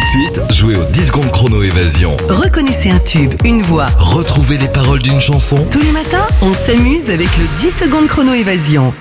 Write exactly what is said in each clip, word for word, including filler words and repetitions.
suite, jouez au dix secondes chrono évasion. Reconnaissez un tube, une voix. Retrouvez les paroles d'une chanson. Tous les matins, on s'amuse avec le dix secondes chrono évasion.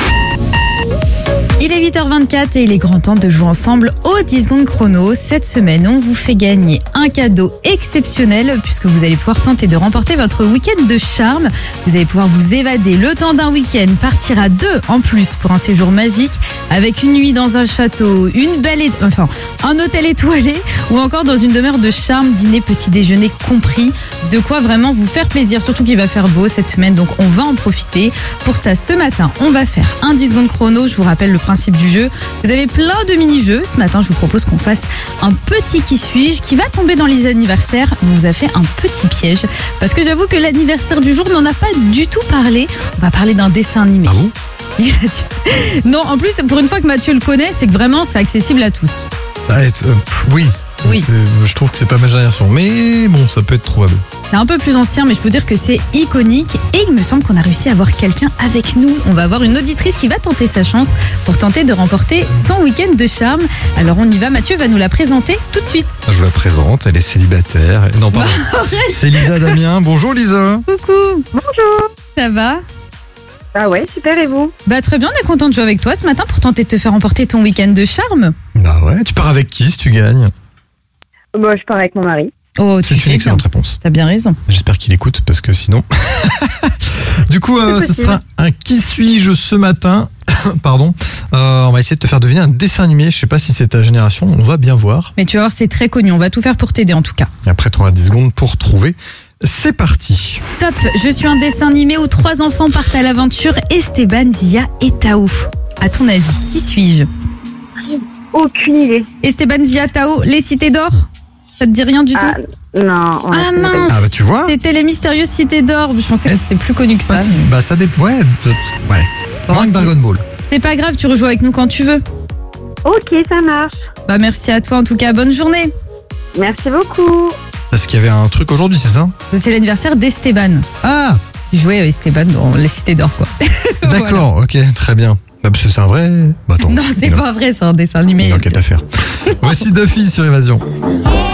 Il est huit heures vingt-quatre et il est grand temps de jouer ensemble au dix secondes chrono. Cette semaine, on vous fait gagner un cadeau exceptionnel puisque vous allez pouvoir tenter de remporter votre week-end de charme. Vous allez pouvoir vous évader le temps d'un week-end, partir à deux en plus pour un séjour magique avec une nuit dans un château, une belle, é- enfin, un hôtel étoilé ou encore dans une demeure de charme, dîner, petit déjeuner compris. De quoi vraiment vous faire plaisir, surtout qu'il va faire beau cette semaine, donc on va en profiter. Pour ça, ce matin, on va faire un dix secondes chrono. Je vous rappelle le principe du jeu. Vous avez plein de mini-jeux. Ce matin, je vous propose qu'on fasse un petit qui suis-je qui va tomber dans les anniversaires. On vous a fait un petit piège parce que j'avoue que l'anniversaire du jour n'en a pas du tout parlé. On va parler d'un dessin animé. Ah bon ? Il a dit- Non, en plus, pour une fois que Mathieu le connaît, c'est que vraiment, c'est accessible à tous. Ah, et, euh, pff, Oui. Oui. C'est- Je trouve que c'est pas ma génération. Mais bon, ça peut être trouvable. C'est un peu plus ancien, mais je peux dire que c'est iconique. Et il me semble qu'on a réussi à avoir quelqu'un avec nous. On va avoir une auditrice qui va tenter sa chance pour tenter de remporter son week-end de charme. Alors on y va, Mathieu va nous la présenter tout de suite. Je vous la présente, elle est célibataire. Non, pardon. C'est Lisa Damien. Bonjour Lisa. Coucou, Bonjour. ça va ? Ah ouais, super, et vous? Bah très bien, on est content de jouer avec toi ce matin pour tenter de te faire remporter ton week-end de charme. Bah ouais, tu pars avec qui si tu gagnes ? Bah, je pars avec mon mari. Oh, tu C'est une fais bien. excellente réponse. T'as bien raison. J'espère qu'il écoute parce que sinon. Du coup, euh, C'est ce possible. sera un qui suis-je ce matin. Pardon. Euh, on va essayer de te faire deviner un dessin animé. Je sais pas si c'est ta génération. On va bien voir. Mais tu vas voir, c'est très connu. On va tout faire pour t'aider en tout cas. Et après, tu auras dix secondes pour trouver. C'est parti. Top, je suis un dessin animé où trois enfants partent à l'aventure. Esteban, Zia et Tao. À ton avis, qui suis-je ? Aucune idée. Esteban, Zia, Tao, les cités d'or ? Ça te dit rien du tout ? Ah, non. on a- Ah mince, Ah bah tu vois. c'était les mystérieuses cités d'or. Je pensais que Est-ce- c'était plus connu que ça. Bah, si, bah ça dépend. Ouais, peut-être- ouais. Bon, Moins que c'est- Dragon Ball. C'est pas grave, tu rejoues avec nous quand tu veux. Ok, ça marche. Bah merci à toi en tout cas, bonne journée. Merci beaucoup. Parce qu'il y avait un truc aujourd'hui, c'est ça ? C'est l'anniversaire d'Esteban. Ah, Il jouait Esteban dans les cités d'or quoi. d'accord, ok, très bien. Bah, parce que c'est un vrai. Bah, attends, Non, c'est il a- pas vrai, c'est un dessin animé. Une enquête à faire. Voici Duffy sur Évasion.